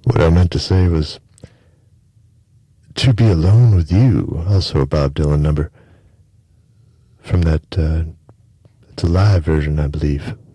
What I meant to say was To Be Alone with You, also a Bob Dylan number from that, it's a live version, I believe.